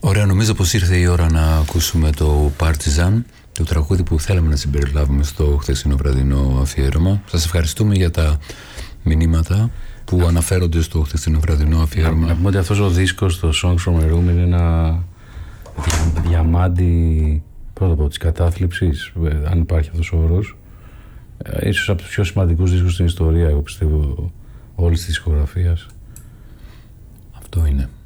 Ωραία, νομίζω πως ήρθε η ώρα να ακούσουμε το Partizan, το τραγούδι που θέλαμε να συμπεριλάβουμε στο χθεσινό βραδινό αφιέρωμα. Σας ευχαριστούμε για τα μηνύματα που αναφέρονται στο χθεσινό βραδινό αφιέρωμα. Να πούμε ότι αυτός ο δίσκος, το Songs from a Room, είναι ένα διαμάντι πρώτα από της κατάθλιψης, αν υπάρχει αυτός ο όρος. Ίσως από τους πιο σημαντικούς δίσκους στην ιστορία, εγώ πιστεύω, όλης της δισκογραφίας. Αυτό είναι.